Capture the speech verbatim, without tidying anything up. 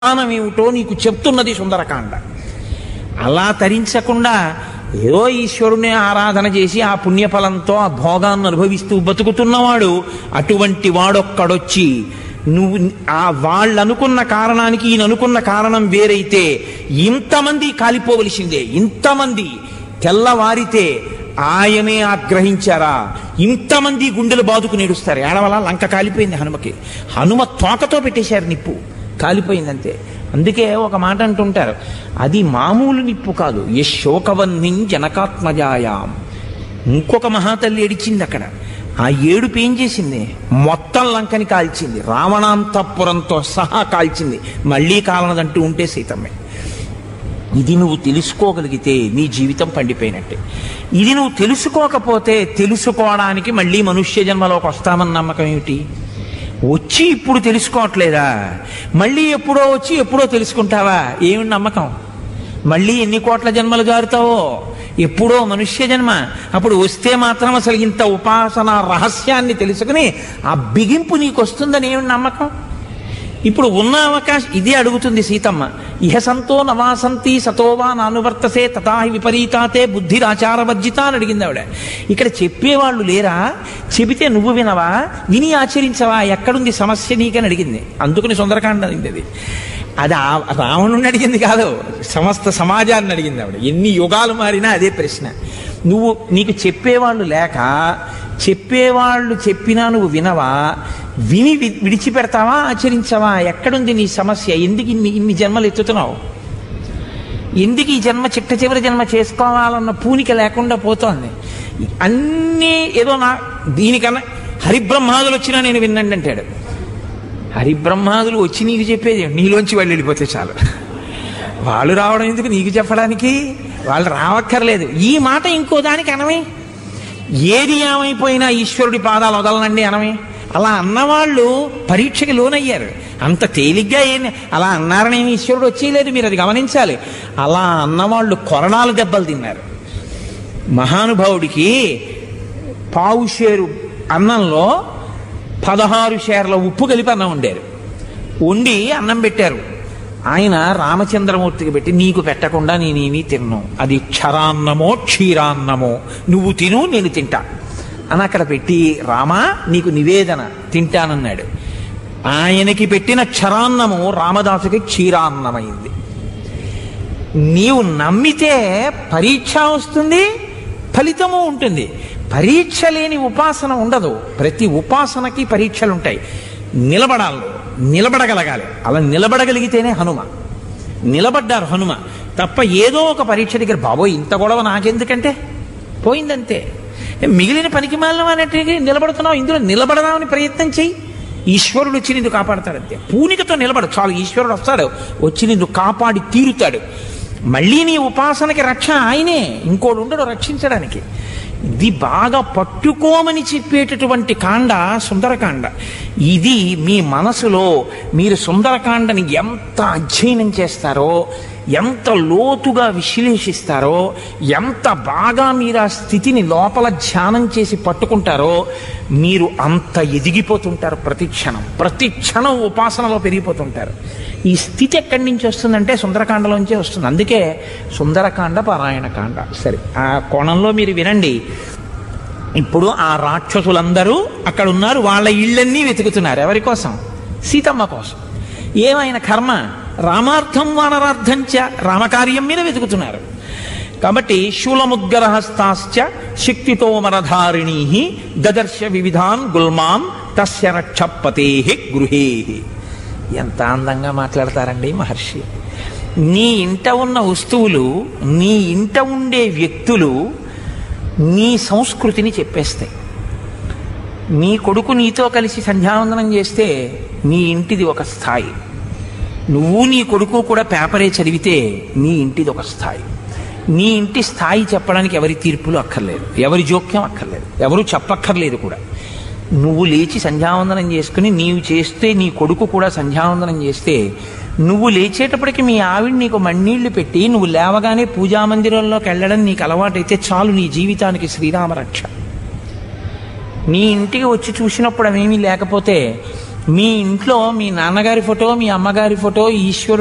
జ్ఞానమేమిటో నీకు చెప్తున్నది సుందరకాండ. అలా తరించకుండా ఏదో ఈశ్వరుని ఆరాధన చేసి ఆ పుణ్యఫలంతో ఆ భోగాన్ని అనుభవిస్తూ బతుకుతున్నవాడు అటువంటి వాడొక్కడొచ్చి నువ్వు ఆ వాళ్ళు అనుకున్న కారణానికి ఈయన అనుకున్న కారణం వేరైతే ఇంతమంది కాలిపోవలసిందే. ఇంతమంది తెల్లవారితే ఆయనే ఆగ్రహించారా, ఇంతమంది గుండెలు బాదుకు నేడుస్తారు. ఏడవలా లంక కాలిపోయింది హనుమకి. హనుమ తోకతో పెట్టేశారు నిప్పు, కాలిపోయిందంతే. అందుకే ఒక మాట అంటుంటారు, అది మామూలు నిప్పు కాదు, యశోకవన్నిం జనకాత్మజాయాం. ఇంకొక మహాతల్లి ఏడిచింది అక్కడ. ఆ ఏడుపు ఏం చేసింది? మొత్తం లంకని కాల్చింది, రావణాంతపురంతో సహా కాల్చింది. మళ్ళీ కాలనదంటూ ఉంటే సీతమ్మే. ఇది నువ్వు తెలుసుకోగలిగితే నీ జీవితం పండిపోయినట్టే. ఇది నువ్వు తెలుసుకోకపోతే తెలుసుకోవడానికి మళ్ళీ మనుష్య జన్మలోకి వస్తామన్న నమ్మకం ఏమిటి? వచ్చి ఇప్పుడు తెలుసుకోవట్లేదా? మళ్ళీ ఎప్పుడో వచ్చి ఎప్పుడో తెలుసుకుంటావా? ఏమి నమ్మకం? మళ్ళీ ఎన్ని కోట్ల జన్మలు జారుతావో, ఎప్పుడో మనుష్య జన్మ. అప్పుడు వస్తే మాత్రం అసలు ఇంత ఉపాసన రహస్యాన్ని తెలుసుకుని ఆ బిగింపు నీకు వస్తుందని ఏమి నమ్మకం? ఇప్పుడు ఉన్న అవకాశం ఇదే అడుగుతుంది సీతమ్మ. ఇహ సంతో నవాసంతి సతోవా నానువర్తసే తథాహి విపరీతాతే బుద్ధిరాచారవర్జిత అని అడిగింది ఆవిడ. ఇక్కడ చెప్పేవాళ్ళు లేరా? చెబితే నువ్వు వినవా? విని ఆచరించవా? ఎక్కడుంది సమస్య నీకని అడిగింది. అందుకని సుందరకాండ అయింది అది. అది రావణుని అడిగింది కాదు, సమస్త సమాజాన్ని అడిగింది ఆవిడ. ఎన్ని యుగాలు మారినా అదే ప్రశ్న. నువ్వు నీకు చెప్పేవాళ్ళు లేక, చెప్పేవాళ్ళు చెప్పినా నువ్వు వినవా? విని విడిచిపెడతావా? ఆచరించవా? ఎక్కడుంది నీ సమస్య? ఎందుకు ఇన్ని ఇన్ని జన్మలు ఎత్తుతున్నావు? ఎందుకు ఈ జన్మ చిట్ట చివరి జన్మ చేసుకోవాలన్న పూనిక లేకుండా పోతోంది. అన్నీ ఏదో నా దీనికన్నా హరిబ్రహ్మాదులు వచ్చినా నేను విన్నండి అంటాడు. హరిబ్రహ్మాదులు వచ్చి నీకు చెప్పేది నీలోంచి వాళ్ళు వెళ్ళిపోతే చాలు. వాళ్ళు రావడం ఎందుకు నీకు చెప్పడానికి? వాళ్ళు రావక్కర్లేదు. ఈ మాట ఇంకో దానికి అనమే. ఏది ఏమైపోయినా ఈశ్వరుడి పాదాలు వదలనండి అనమే. అలా అన్నవాళ్ళు పరీక్షకి లోనయ్యారు. అంత తేలిగ్గా ఏం అలా అన్నారని ఈశ్వరుడు వచ్చేయలేదు, మీరు అది గమనించాలి. అలా అన్నవాళ్ళు కొరడాలు దెబ్బలు తిన్నారు. మహానుభావుడికి పావు షేరు అన్నంలో పదహారు షేర్ల ఉప్పు కలిపి అన్నం వండారు. వండి అన్నం పెట్టారు. ఆయన రామచంద్రమూర్తికి పెట్టి, నీకు పెట్టకుండా నేనేమీ తిన్ను, అది క్షరాన్నమో క్షీరాన్నమో, నువ్వు తిను నేను తింటా అని అక్కడ పెట్టి, రామా నీకు నివేదన తింటానన్నాడు. ఆయనకి పెట్టిన క్షరాన్నము రామదాసుకి క్షీరాన్నమైంది. నీవు నమ్మితే పరీక్ష వస్తుంది, ఫలితము ఉంటుంది. పరీక్ష లేని ఉపాసన ఉండదు. ప్రతి ఉపాసనకి పరీక్షలు ఉంటాయి. నిలబడాలి, నిలబడగలగాలి. అలా నిలబడగలిగితేనే హనుమ. నిలబడ్డారు హనుమ. తప్ప ఏదో ఒక పరీక్ష దగ్గర బాబోయ్ ఇంత గొడవ నాకెందుకంటే పోయిందంతే. మిగిలిన పనికి మాలిన అనేటికి నిలబడుతున్నావు, ఇందులో నిలబడదామని ప్రయత్నం చెయ్యి. ఈశ్వరుడు వచ్చి నిన్ను కాపాడతాడంతే. పూనికతో నిలబడు చాలు. ఈశ్వరుడు వస్తాడు, వచ్చి నిన్ను కాపాడి తీరుతాడు. మళ్ళీ నీ ఉపాసనకి రక్ష ఆయనే, ఇంకోడు ఉండడు రక్షించడానికి. ఇది బాగా పట్టుకోమని చెప్పేటటువంటి కాండ సుందరకాండ. ఇది మీ మనసులో మీరు సుందరకాండని ఎంత అధ్యయనం చేస్తారో, ఎంత లోతుగా విశ్లేషిస్తారో, ఎంత బాగా మీరు ఆ స్థితిని లోపల ధ్యానం చేసి పట్టుకుంటారో మీరు అంత ఎదిగిపోతుంటారు. ప్రతి క్షణం ప్రతి క్షణం ఉపాసనలో పెరిగిపోతుంటారు. ఈ స్థితి ఎక్కడి నుంచి వస్తుందంటే సుందరకాండలోంచే వస్తుంది. అందుకే సుందరకాండ పారాయణ కాండ. సరే, ఆ కోణంలో మీరు వినండి. ఇప్పుడు ఆ రాక్షసులందరూ అక్కడ ఉన్నారు. వాళ్ళ ఇళ్ళన్నీ వెతుకుతున్నారు. ఎవరి కోసం? సీతమ్మ కోసం. ఏమైన కర్మ? రామార్థం వానరార్థంచ, రామకార్యం మీద వెతుకుతున్నారు. కాబట్టి శూలముద్గరహస్తాశ్చ శక్తితో మరధారిణీ దదర్శ వివిధాన్ గుల్మాన్ తస్య రక్షపతే గృహే. ఎంత అందంగా మాట్లాడతారండి మహర్షి. నీ ఇంట ఉన్న వస్తువులు, నీ ఇంట ఉండే వ్యక్తులు నీ సంస్కృతిని చెప్పేస్తాయి. నీ కొడుకు నీతో కలిసి సంధ్యావందనం చేస్తే నీ ఇంటిది ఒక స్థాయి. నువ్వు నీ కొడుకు కూడా పేపరే చదివితే నీ ఇంటిది ఒక స్థాయి. నీ ఇంటి స్థాయి చెప్పడానికి ఎవరి తీర్పులు అక్కర్లేదు, ఎవరి జోక్యం అక్కర్లేదు, ఎవరు చెప్పక్కర్లేదు కూడా. నువ్వు లేచి సంధ్యావందనం చేసుకుని నీవు చేస్తే నీ కొడుకు కూడా సంధ్యావందనం చేస్తే, నువ్వు లేచేటప్పటికి మీ ఆవిడ నీకు మన్నీళ్లు పెట్టి నువ్వు లేవగానే పూజామందిరంలోకి వెళ్ళడం నీకు అలవాటైతే చాలు, నీ జీవితానికి శ్రీరామ రక్ష. నీ ఇంటికి వచ్చి చూసినప్పుడు అవేమీ లేకపోతే మీ ఇంట్లో మీ నాన్నగారి ఫోటో మీ అమ్మగారి ఫోటో ఈశ్వరుడు